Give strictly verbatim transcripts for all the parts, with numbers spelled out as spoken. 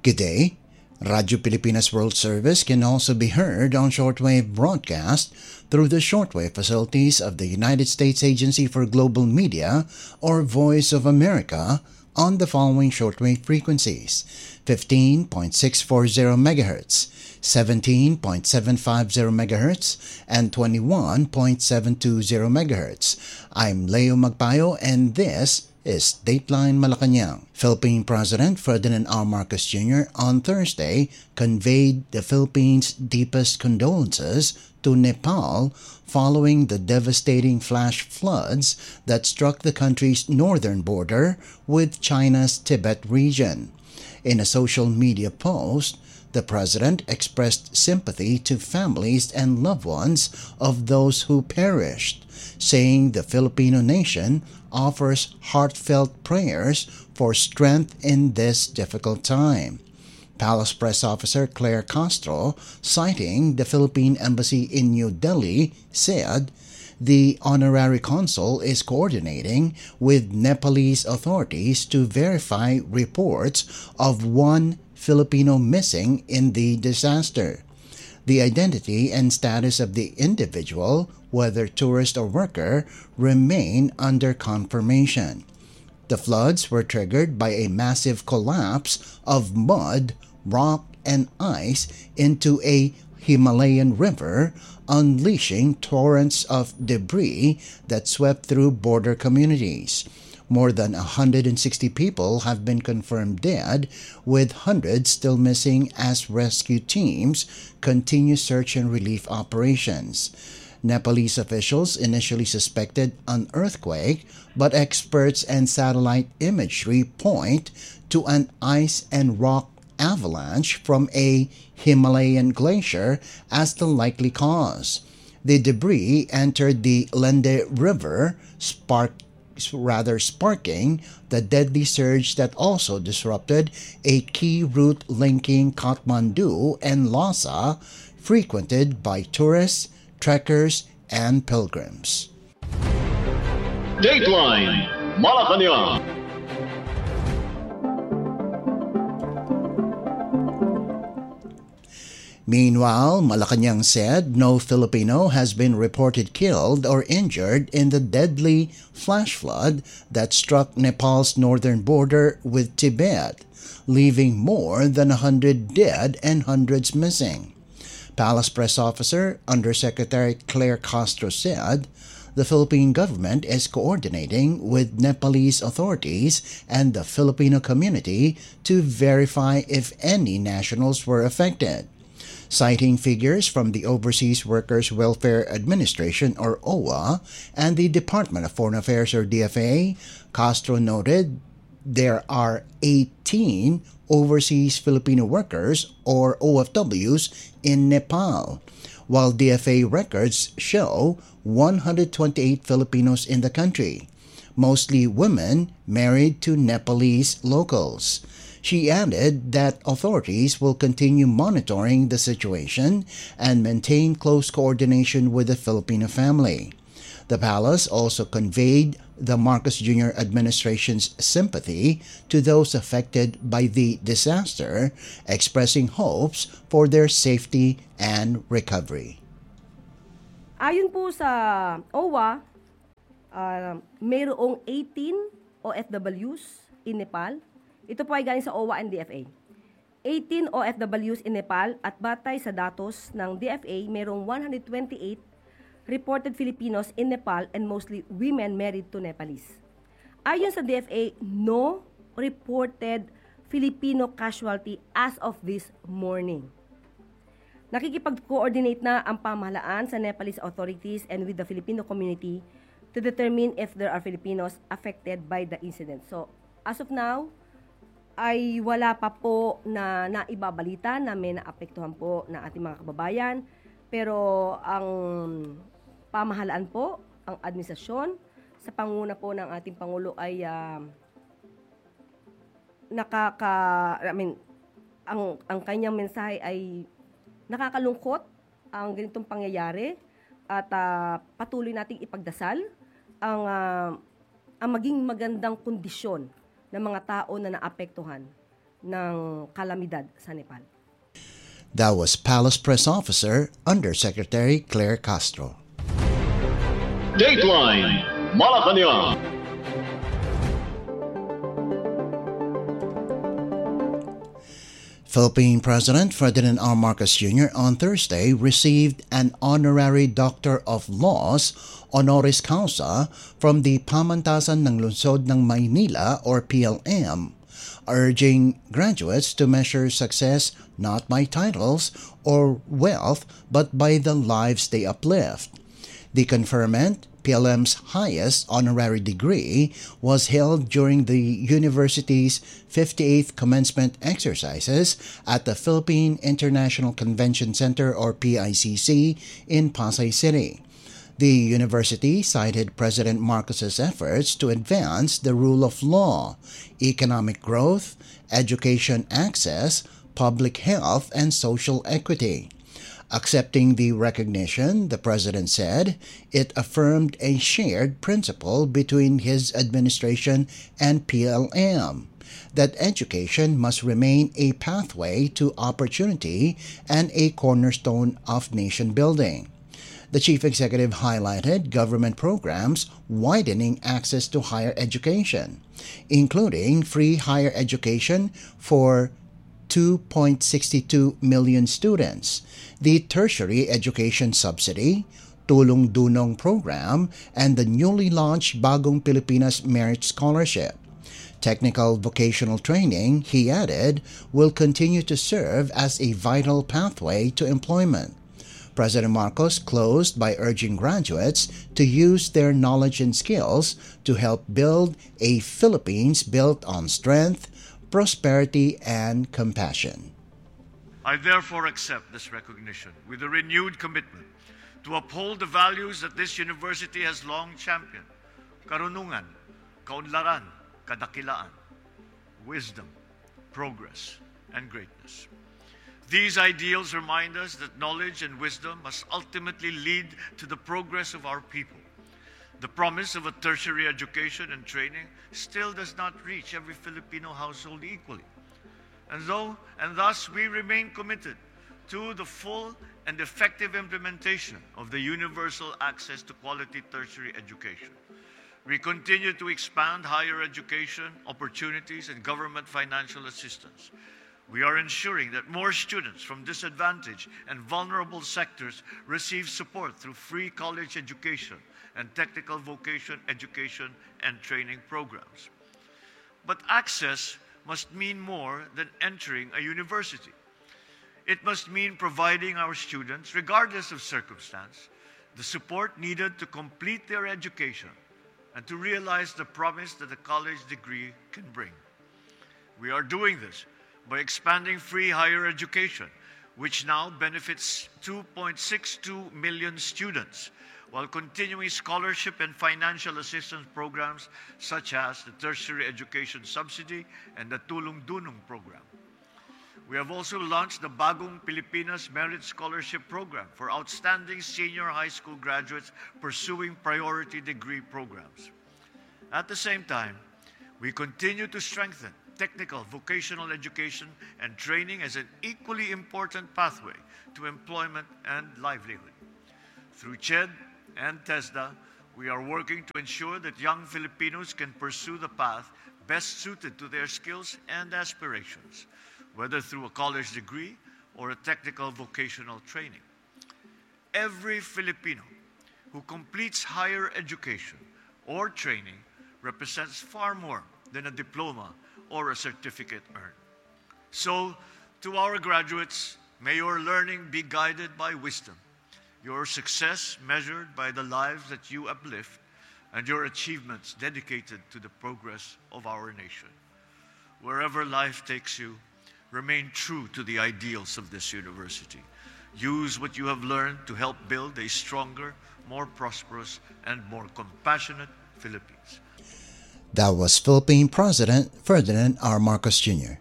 Good day. Radio Pilipinas World Service can also be heard on shortwave broadcast through the shortwave facilities of the United States Agency for Global Media or Voice of America on the following shortwave frequencies: fifteen point six four zero megahertz, seventeen point seven five zero megahertz, and twenty-one point seven two zero megahertz. I'm Leo Magpayo and this is Dateline Malacanang. Philippine President Ferdinand R. Marcos Junior on Thursday conveyed the Philippines' deepest condolences to Nepal following the devastating flash floods that struck the country's northern border with China's Tibet region. In a social media post, the president expressed sympathy to families and loved ones of those who perished, saying the Filipino nation offers heartfelt prayers for strength in this difficult time. Palace Press Officer Claire Castro, citing the Philippine Embassy in New Delhi, said the honorary consul is coordinating with Nepalese authorities to verify reports of one Filipino missing in the disaster. The identity and status of the individual, whether tourist or worker, remain under confirmation. The floods were triggered by a massive collapse of mud, rock, and ice into a Himalayan river, unleashing torrents of debris that swept through border communities. More than one hundred sixty people have been confirmed dead, with hundreds still missing as rescue teams continue search and relief operations. Nepalese officials initially suspected an earthquake, but experts and satellite imagery point to an ice and rock avalanche from a Himalayan glacier as the likely cause. The debris entered the Lende River, spark, rather sparking the deadly surge that also disrupted a key route linking Kathmandu and Lhasa, frequented by tourists, trekkers, and pilgrims. Dateline Malacanang. Meanwhile, Malacanang said no Filipino has been reported killed or injured in the deadly flash flood that struck Nepal's northern border with Tibet, leaving more than one hundred dead and hundreds missing. Palace Press Officer Undersecretary Claire Castro said the Philippine government is coordinating with Nepalese authorities and the Filipino community to verify if any nationals were affected. Citing figures from the Overseas Workers Welfare Administration or O W A and the Department of Foreign Affairs or D F A, Castro noted there are eighteen overseas Filipino workers or O F Ws in Nepal, while D F A records show one hundred twenty-eight Filipinos in the country, mostly women married to Nepalese locals. She added that authorities will continue monitoring the situation and maintain close coordination with the Filipino family. The palace also conveyed the Marcos Junior administration's sympathy to those affected by the disaster, expressing hopes for their safety and recovery. Ayon po sa O W A, uh, mayroong eighteen O F Ws in Nepal. Ito po ay galing sa O W A and D F A. eighteen O F Ws in Nepal at batay sa datos ng D F A, mayroong one hundred twenty-eight reported Filipinos in Nepal and mostly women married to Nepalese. Ayon sa D F A, no reported Filipino casualty as of this morning. Nakikipag-coordinate na ang pamahalaan sa Nepalese authorities and with the Filipino community to determine if there are Filipinos affected by the incident. So, as of now, ay wala pa po na naibabalita na may naapektuhan po na ating mga kababayan. Pero ang pamahalaan po, ang administrasyon, sa panguna po ng ating Pangulo ay uh, nakaka, I mean, ang, ang kanyang mensahe ay nakakalungkot ang ganitong pangyayari at uh, patuloy nating ipagdasal ang, uh, ang maging magandang kondisyon ng mga tao na naapektuhan ng kalamidad sa Nepal. That was Palace Press Officer Undersecretary Claire Castro. Dateline Malacanang. Philippine President Ferdinand R. Marcos Junior on Thursday received an honorary Doctor of Laws honoris causa from the Pamantasan ng Lungsod ng Maynila or P L M, urging graduates to measure success not by titles or wealth but by the lives they uplift. The conferment, P L M's highest honorary degree, was held during the university's fifty-eighth commencement exercises at the Philippine International Convention Center or P I C C in Pasay City. The university cited President Marcos's efforts to advance the rule of law, economic growth, education access, public health, and social equity. Accepting the recognition, the president said, it affirmed a shared principle between his administration and P L M, that education must remain a pathway to opportunity and a cornerstone of nation building. The chief executive highlighted government programs widening access to higher education, including free higher education for two point six two million students, the Tertiary Education Subsidy, Tulong Dunong Program, and the newly launched Bagong Pilipinas Merit Scholarship. Technical vocational training, he added, will continue to serve as a vital pathway to employment. President Marcos closed by urging graduates to use their knowledge and skills to help build a Philippines built on strength, prosperity, and compassion. I therefore accept this recognition with a renewed commitment to uphold the values that this university has long championed: karunungan, kaunlaran, kadakilaan, wisdom, progress, and greatness. These ideals remind us that knowledge and wisdom must ultimately lead to the progress of our people. The promise of a tertiary education and training still does not reach every Filipino household equally. And, though, and thus we remain committed to the full and effective implementation of the universal access to quality tertiary education. We continue to expand higher education opportunities and government financial assistance. We are ensuring that more students from disadvantaged and vulnerable sectors receive support through free college education and technical vocation education and training programs. But access must mean more than entering a university. It must mean providing our students, regardless of circumstance, the support needed to complete their education and to realize the promise that a college degree can bring. We are doing this by expanding free higher education, which now benefits two point six two million students, while continuing scholarship and financial assistance programs such as the Tertiary Education Subsidy and the Tulong Dunong Program. We have also launched the Bagong Pilipinas Merit Scholarship Program for outstanding senior high school graduates pursuing priority degree programs. At the same time, we continue to strengthen technical vocational education and training as an equally important pathway to employment and livelihood. Through CHED and TESDA, we are working to ensure that young Filipinos can pursue the path best suited to their skills and aspirations, whether through a college degree or a technical vocational training. Every Filipino who completes higher education or training represents far more than a diploma or a certificate earned. So, to our graduates, may your learning be guided by wisdom, your success measured by the lives that you uplift, and your achievements dedicated to the progress of our nation. Wherever life takes you, remain true to the ideals of this university. Use what you have learned to help build a stronger, more prosperous, and more compassionate Philippines. That was Philippine President Ferdinand R. Marcos Junior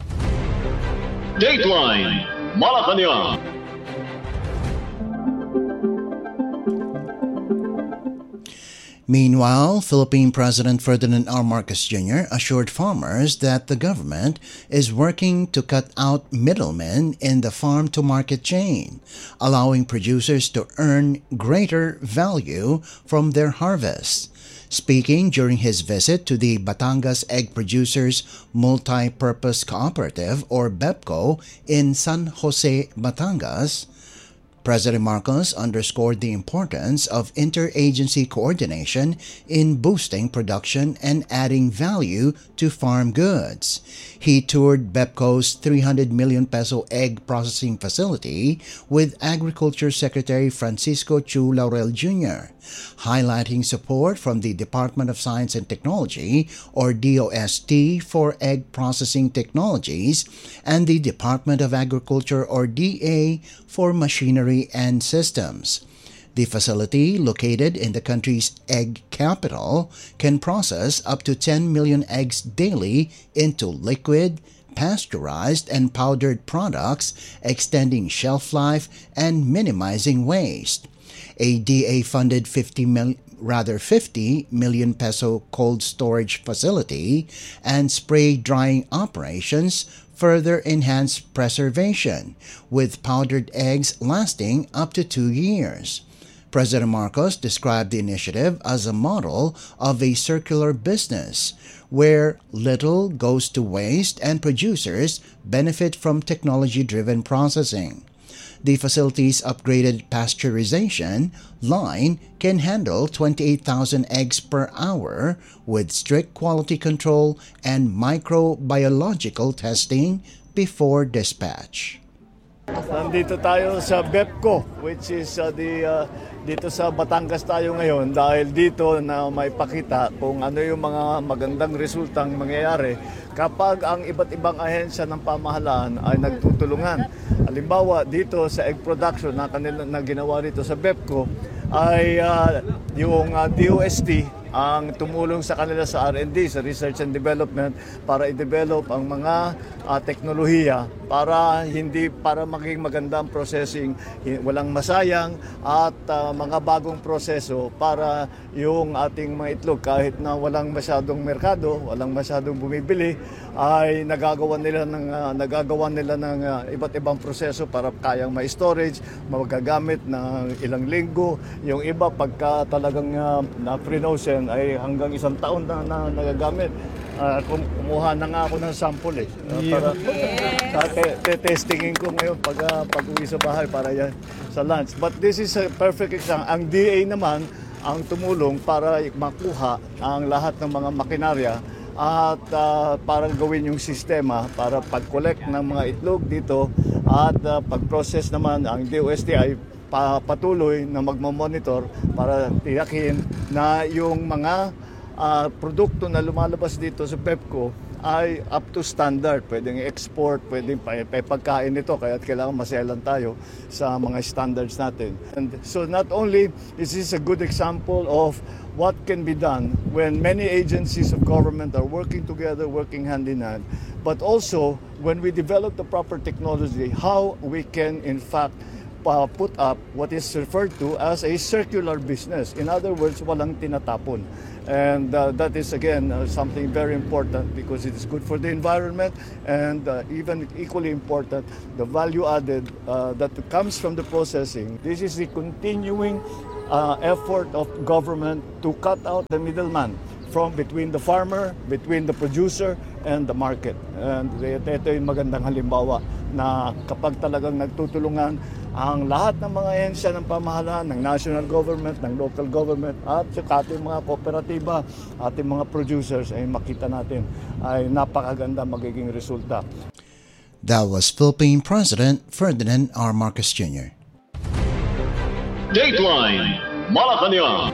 Dateline Malacanang. Meanwhile, Philippine President Ferdinand R. Marcos Junior assured farmers that the government is working to cut out middlemen in the farm-to-market chain, allowing producers to earn greater value from their harvests. Speaking during his visit to the Batangas Egg Producers Multi-Purpose Cooperative or BEPCO in San Jose, Batangas, President Marcos underscored the importance of interagency coordination in boosting production and adding value to farm goods. He toured BEPCO's three hundred million peso egg processing facility with Agriculture Secretary Francisco Chu Laurel Junior, highlighting support from the Department of Science and Technology or D O S T for egg processing technologies and the Department of Agriculture or D A for machinery and systems. The facility, located in the country's egg capital, can process up to ten million eggs daily into liquid, pasteurized, and powdered products, extending shelf life and minimizing waste. A D A-funded fifty mil, rather fifty million peso cold storage facility and spray drying operations further enhance preservation, with powdered eggs lasting up to two years. President Marcos described the initiative as a model of a circular business, where little goes to waste and producers benefit from technology-driven processing. The facility's upgraded pasteurization line can handle twenty-eight thousand eggs per hour with strict quality control and microbiological testing before dispatch. Nandito tayo sa BEPCO, which is uh, the uh, dito sa Batangas tayo ngayon dahil dito na may pakita kung ano yung mga magandang resultang mangyayari kapag ang iba't ibang ahensya ng pamahalaan ay nagtutulungan. Halimbawa, dito sa egg production na kanila na ginawa rito sa BEPCO ay uh, yung uh, D O S T ang tumulong sa kanila sa R and D, sa Research and Development, para i-develop ang mga uh, teknolohiya para hindi para maging magandang processing, walang masayang at uh, mga bagong proseso para yung ating mga itlog kahit na walang masyadong merkado, walang masyadong bumibili, ay nagagawa nila ng uh, nagagawa nila ng uh, iba't ibang proseso para kayang ma-storage, magagamit ng ilang linggo. Yung iba pagka talagang uh, na-frozen ay hanggang isang taon na, na nagagamit. Uh, kumuha na nga ako ng sample eh. Uh, para yes. te- testingin ko ngayon pag, uh, pag uwi sa bahay para yan sa lunch. But this is a perfect example. Ang D A naman ang tumulong para makuha ang lahat ng mga makinarya at uh, para gawin yung sistema para pag-collect ng mga itlog dito at uh, pag-process naman ang D O S T ay pa- patuloy na magmamonitor para tiyakin na yung mga uh, produkto na lumalabas dito sa BEPCO ay up to standard. Pwedeng export, pwedeng pagkain nito, kaya kailangan maselan tayo sa mga standards natin. And so not only is this a good example of what can be done when many agencies of government are working together, working hand in hand, but also when we develop the proper technology, how we can in fact uh, put up what is referred to as a circular business. In other words, walang tinatapon. And uh, that is again uh, something very important because it is good for the environment and uh, even equally important, the value added uh, that comes from the processing. This is the continuing uh, effort of government to cut out the middleman from between the farmer, between the producer, and the market. And ito yung magandang halimbawa na kapag talagang nagtutulungan ang lahat ng mga ahensya ng pamahalaan, ng national government, ng local government, at saka ating mga kooperatiba, ating mga producers, ay makita natin ay napakaganda magiging resulta. That was Philippine President Ferdinand R. Marcos Junior Dateline Malacanang.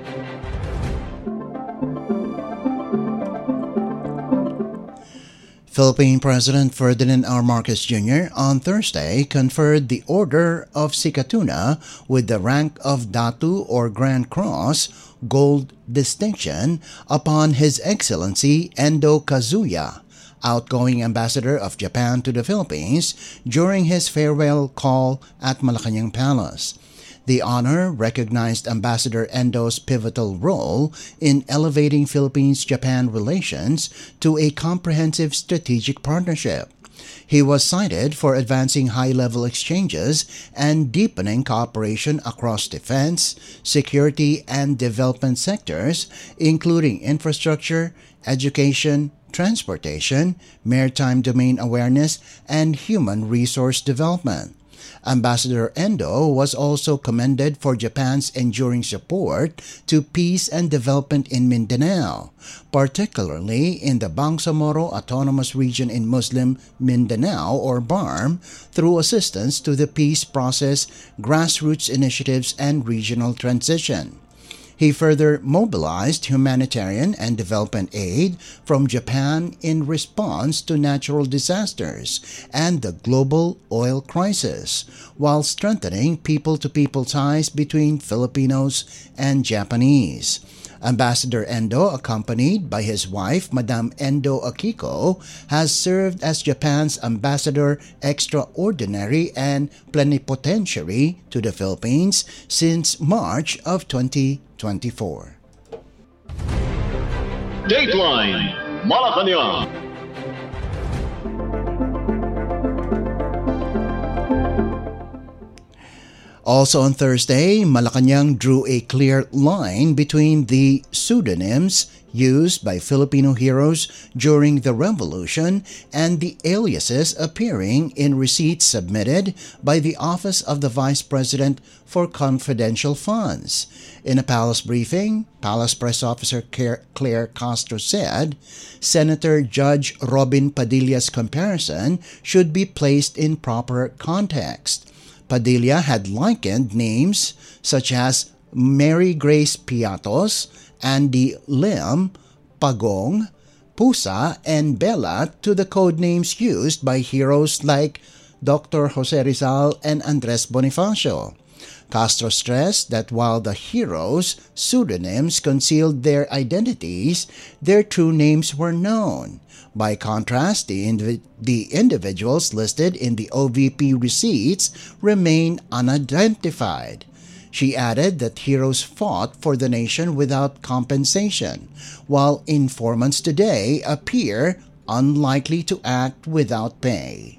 Philippine President Ferdinand R. Marcos Junior on Thursday conferred the Order of Sikatuna with the rank of Datu or Grand Cross Gold distinction upon His Excellency Endo Kazuya, outgoing ambassador of Japan to the Philippines, during his farewell call at Malacanang Palace. The honor recognized Ambassador Endo's pivotal role in elevating Philippines-Japan relations to a comprehensive strategic partnership. He was cited for advancing high-level exchanges and deepening cooperation across defense, security, and development sectors, including infrastructure, education, transportation, maritime domain awareness, and human resource development. Ambassador Endo was also commended for Japan's enduring support to peace and development in Mindanao, particularly in the Bangsamoro Autonomous Region in Muslim Mindanao or B A R M, through assistance to the peace process, grassroots initiatives, and regional transition. He further mobilized humanitarian and development aid from Japan in response to natural disasters and the global oil crisis, while strengthening people-to-people ties between Filipinos and Japanese. Ambassador Endo, accompanied by his wife, Madame Endo Akiko, has served as Japan's Ambassador Extraordinary and Plenipotentiary to the Philippines since March of twenty twenty-four. Dateline Malacanang. Also on Thursday, Malacanang drew a clear line between the pseudonyms used by Filipino heroes during the revolution and the aliases appearing in receipts submitted by the Office of the Vice President for Confidential Funds. In a palace briefing, Palace Press Officer Claire Castro said, Senator Judge Robin Padilla's comparison should be placed in proper context. Padilla had likened names such as Mary Grace Piatos, Andy Lim, Pagong, Pusa, and Bella to the code names used by heroes like Doctor Jose Rizal and Andres Bonifacio. Castro stressed that while the heroes' pseudonyms concealed their identities, their true names were known. By contrast, the, indiv- the individuals listed in the O V P receipts remain unidentified. She added that heroes fought for the nation without compensation, while informants today appear unlikely to act without pay.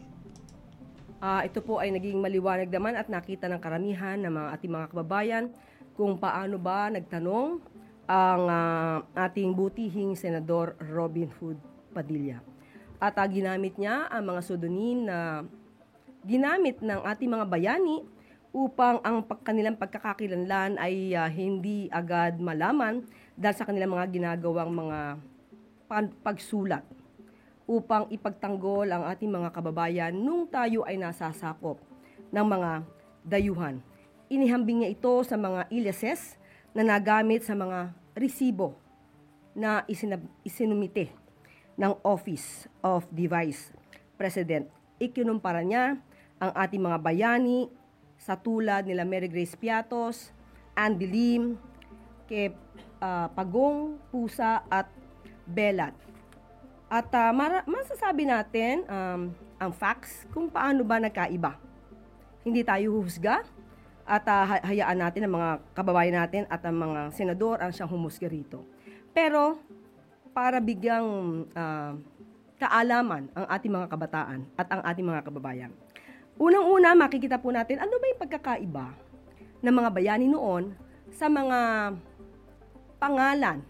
Uh, ito po ay naging maliwanag naman at nakita ng karamihan ng mga ating mga kababayan kung paano ba nagtanong ang uh, ating butihing Senador Robin Hood Padilla. At uh, ginamit niya ang mga pseudonym na ginamit ng ating mga bayani upang ang pag- kanilang pagkakakilanlan ay uh, hindi agad malaman dahil sa kanilang mga ginagawang mga pan- pagsulat upang ipagtanggol ang ating mga kababayan nung tayo ay nasasakop ng mga dayuhan. Inihambing niya ito sa mga iliases na nagamit sa mga resibo na isinab- isinumite ng Office of the Vice President. Ikinumpara niya ang ating mga bayani sa tulad nila Mary Grace Piatos, Andy Lim, kay uh, Pagong, Pusa at Belat. At uh, mara- masasabi natin um, ang facts kung paano ba nagkaiba. Hindi tayo huhusga at uh, hayaan natin ang mga kababayan natin at ang mga senador ang siyang humusga rito. Pero para bigyang uh, kaalaman ang ating mga kabataan at ang ating mga kababayan. Unang-una, makikita po natin ano ba yung pagkakaiba ng mga bayani noon sa mga pangalan